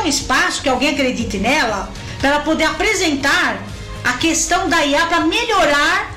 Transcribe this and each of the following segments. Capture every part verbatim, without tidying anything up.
um espaço que alguém acredite nela, para ela poder apresentar a questão da I A para melhorar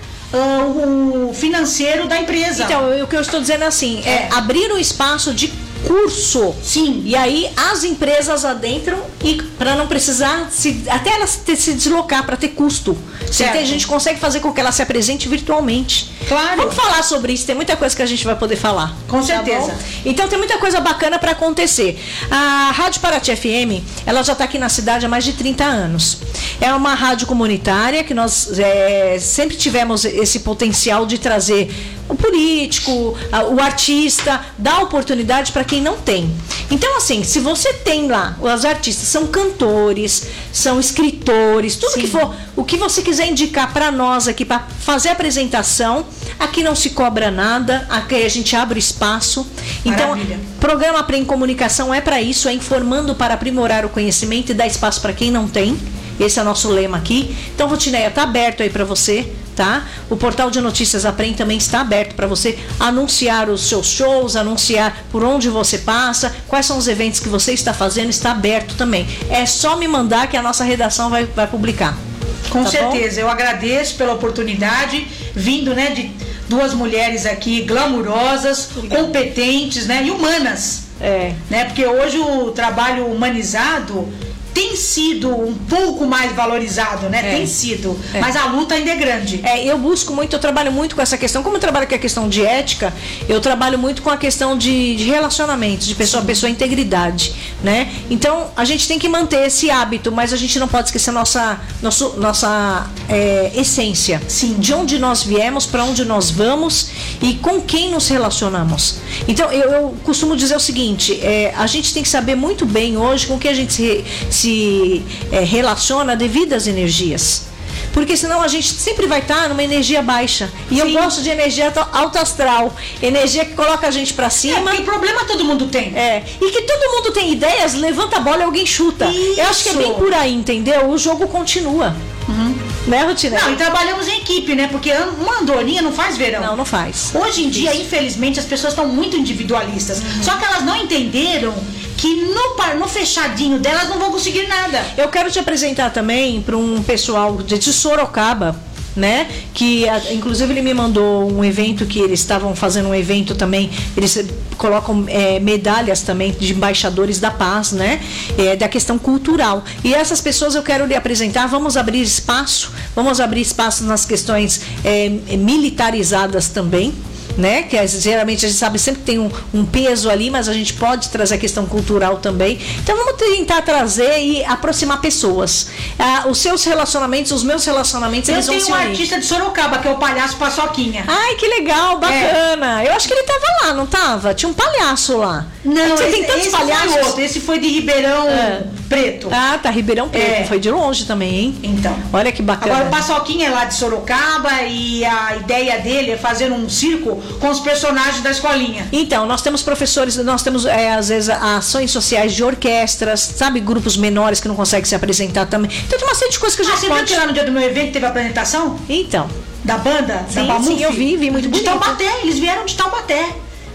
uh, o financeiro da empresa. Então, o que eu estou dizendo é assim, é, é abrir um espaço de curso. Sim. E aí as empresas adentram e para não precisar se, até elas ter, se deslocar para ter custo. Certo. A gente consegue fazer com que ela se apresente virtualmente. Claro. Vamos falar sobre isso, tem muita coisa que a gente vai poder falar. Com certeza. Tá, então tem muita coisa bacana para acontecer. A Rádio Paraty F M, ela já está aqui na cidade há mais de trinta anos. É uma rádio comunitária que nós é, sempre tivemos esse potencial de trazer o político, o artista, dar oportunidade para quem não tem. Então, assim, se você tem lá, os artistas são cantores, são escritores, tudo Sim. que for, o que você quiser indicar para nós aqui, para fazer a apresentação, aqui não se cobra nada, aqui a gente abre o espaço. Então, Maravilha. Programa Aprende em Comunicação é para isso, é informando para aprimorar o conhecimento e dar espaço para quem não tem. Esse é o nosso lema aqui. Então, Rutineia, está aberto aí para você, tá? O portal de notícias Aprende também está aberto para você anunciar os seus shows, anunciar por onde você passa, quais são os eventos que você está fazendo, está aberto também. É só me mandar que a nossa redação vai, vai publicar. Com tá certeza, bom? Eu agradeço pela oportunidade, vindo, né, de duas mulheres aqui glamurosas, Obrigada. competentes, né, e humanas. É. Né, porque hoje o trabalho humanizado tem sido um pouco mais valorizado, né? É. Tem sido. É. Mas a luta ainda é grande. É, eu busco muito, eu trabalho muito com essa questão. Como eu trabalho com a questão de ética, eu trabalho muito com a questão de, de relacionamentos, de pessoa a pessoa, integridade, né? Então, a gente tem que manter esse hábito, mas a gente não pode esquecer nossa, nosso, nossa é, essência. Sim. De onde nós viemos, para onde nós vamos e com quem nos relacionamos. Então, eu, eu costumo dizer o seguinte, é, a gente tem que saber muito bem hoje com quem a gente se, se se é, relaciona devido às energias. Porque senão a gente sempre vai estar numa energia baixa. E Sim. eu gosto de energia alta astral. Energia que coloca a gente pra cima. É, que problema todo mundo tem. É. E que todo mundo tem ideias, levanta a bola e alguém chuta. Isso. Eu acho que é bem por aí, entendeu? O jogo continua. Uhum. Né, Rutina? Não, e trabalhamos em equipe, né? Porque uma andorinha não faz verão. Não, não faz. Hoje em dia, Isso. infelizmente, as pessoas estão muito individualistas. Uhum. Só que elas não entenderam que no, no fechadinho delas não vão conseguir nada. Eu quero te apresentar também para um pessoal de, de Sorocaba, né? Que a, inclusive ele me mandou um evento que eles estavam fazendo um evento também, eles colocam é, medalhas também de embaixadores da paz, né? É, da questão cultural. E essas pessoas eu quero lhe apresentar, vamos abrir espaço, vamos abrir espaço nas questões é, militarizadas também. Né? Que geralmente a gente sabe sempre que tem um, um peso ali, mas a gente pode trazer a questão cultural também. Então vamos tentar trazer e aproximar pessoas. Ah, os seus relacionamentos, os meus relacionamentos, eu eles vão se tenho um unir. artista de Sorocaba, que é o Palhaço Paçoquinha. Ai, que legal, bacana. É. Eu acho que ele tava lá, não tava? Tinha um palhaço lá. Não, Você esse, tem tantos esse palhaços. foi outro. Esse foi de Ribeirão é. Preto. Ah, tá, Ribeirão Preto. É. Foi de longe também, hein? Então. Olha que bacana. Agora o Paçoquinha é lá de Sorocaba e a ideia dele é fazer um circo com os personagens da escolinha. Então, nós temos professores, nós temos é, às vezes ações sociais de orquestras, sabe, grupos menores que não conseguem se apresentar também. Então tem uma série de coisas que a gente ah, você pode... viu que lá no dia do meu evento teve a apresentação? Então. Da banda? Sim, da Bamuf? sim, eu vi, vi muito bonito. De Taubaté, eles vieram de Taubaté.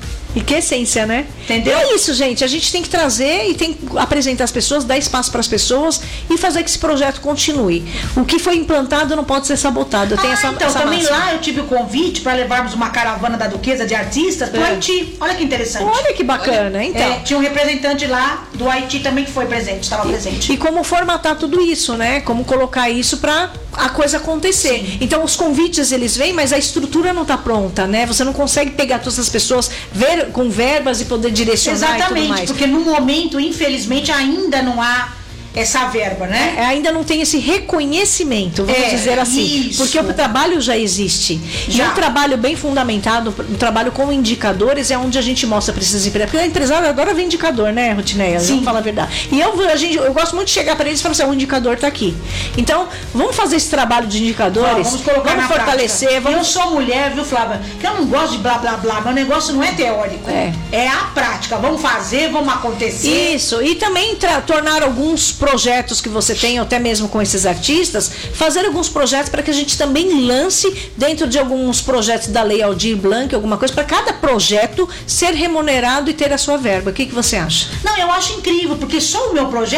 E que essência, né? Entendeu? É isso, gente. A gente tem que trazer e tem que apresentar as pessoas, dar espaço para as pessoas e fazer que esse projeto continue. O que foi implantado não pode ser sabotado. Eu tenho ah, essa, então, essa também máxima. lá eu tive o convite para levarmos uma caravana da Duquesa de artistas para o é. Haiti. Olha que interessante. Olha que bacana, Olha, então. É, tinha um representante lá do Haiti também que foi presente, estava e, presente. E como formatar tudo isso, né? Como colocar isso para a coisa acontecer. Sim. Então, os convites, eles vêm, mas a estrutura não está pronta, né? Você não consegue pegar todas as pessoas, ver com verbas e poder direcionar. Exatamente, e tudo mais. Porque no momento, infelizmente, ainda não há essa verba, né? É, ainda não tem esse reconhecimento, vamos é, dizer assim. Isso. Porque o trabalho já existe. Já. E um trabalho bem fundamentado, um trabalho com indicadores, é onde a gente mostra para esses empresários. Porque a empresária adora ver indicador, né, Rutineia? Sim. Vamos falar a verdade. E eu, a gente, eu gosto muito de chegar para eles e falar assim: o indicador está aqui. Então, vamos fazer esse trabalho de indicadores. Ah, vamos colocar vamos na fortalecer. Vamos... Eu sou mulher, viu, Flávia? Que eu não gosto de blá blá blá. Meu negócio não é teórico. É, é a prática. Vamos fazer, vamos acontecer. Isso. E também tornar alguns projetos que você você tem, até mesmo com esses artistas, fazer alguns projetos para que a gente também lance dentro de alguns projetos da Lei Aldir Blanc, alguma coisa, para cada projeto ser remunerado e ter a sua verba. O que, que você acha? Não, eu acho incrível, porque só o meu projeto